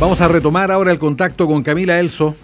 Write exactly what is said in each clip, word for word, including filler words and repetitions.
Vamos a retomar ahora el contacto con Camila Elso.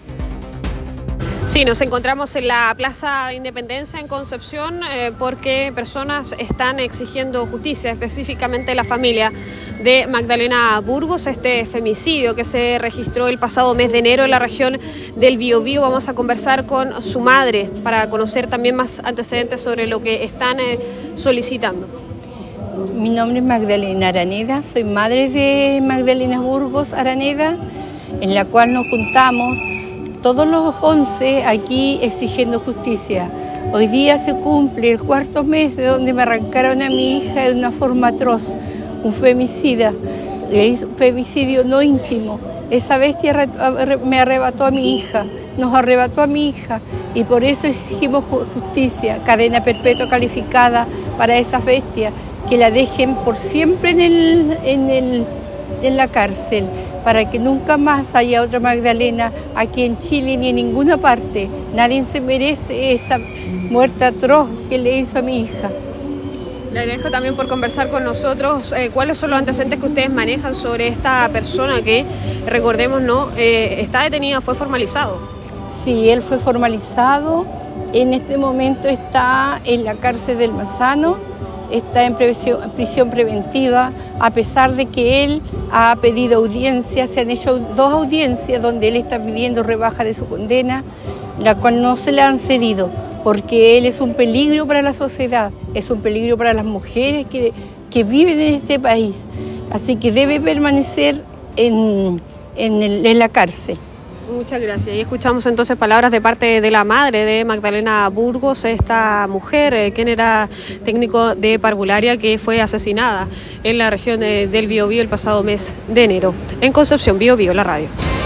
Sí, nos encontramos en la Plaza de Independencia en Concepción eh, porque personas están exigiendo justicia, específicamente la familia de Magdalena Burgos, este femicidio que se registró el pasado mes de enero en la región del Biobío. Vamos a conversar con su madre para conocer también más antecedentes sobre lo que están eh, solicitando. Mi nombre es Magdalena Araneda, soy madre de Magdalena Burgos Araneda, en la cual nos juntamos todos los once aquí exigiendo justicia. Hoy día se cumple el cuarto mes de donde me arrancaron a mi hija de una forma atroz, un femicida, un femicidio no íntimo. Esa bestia me arrebató a mi hija, nos arrebató a mi hija y por eso exigimos justicia, cadena perpetua calificada para esa bestia, que la dejen por siempre en, el, en, el, en la cárcel, para que nunca más haya otra Magdalena aquí en Chile ni en ninguna parte. Nadie se merece esa muerte atroz que le hizo a mi hija. Le agradezco también por conversar con nosotros. Eh, ¿Cuáles son los antecedentes que ustedes manejan sobre esta persona que, recordemos, no eh, está detenida, fue formalizado? Sí, él fue formalizado. En este momento está en la cárcel del Manzano. Está en prisión preventiva, a pesar de que él ha pedido audiencia. Se han hecho dos audiencias donde él está pidiendo rebaja de su condena, la cual no se le han cedido, porque él es un peligro para la sociedad, es un peligro para las mujeres que, que viven en este país. Así que debe permanecer en, en, el, en la cárcel. Muchas gracias. Y escuchamos entonces palabras de parte de la madre de Magdalena Burgos, esta mujer, eh, quien era técnico de parvularia, que fue asesinada en la región eh, del Biobío el pasado mes de enero. En Concepción, Biobío, la radio.